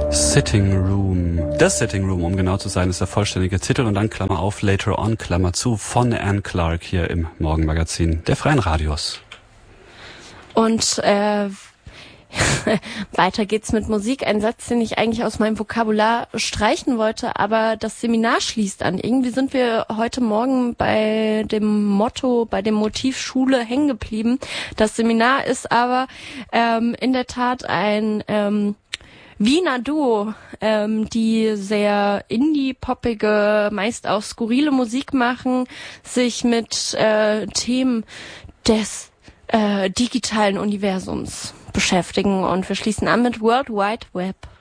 Sitting Room. The Sitting Room, um genau zu sein, ist der vollständige Titel und dann Klammer auf, Later On, Klammer zu, von Anne Clark hier im Morgenmagazin der Freien Radios. Und weiter geht's mit Musik. Ein Satz, den ich eigentlich aus meinem Vokabular streichen wollte, aber das Seminar schließt an. Irgendwie sind wir heute Morgen bei dem Motto, bei dem Motiv Schule hängen geblieben. Das Seminar ist aber in der Tat ein Wiener Duo, die sehr indie-poppige, meist auch skurrile Musik machen, sich mit Themen des digitalen Universums beschäftigen. Und wir schließen an mit World Wide Web.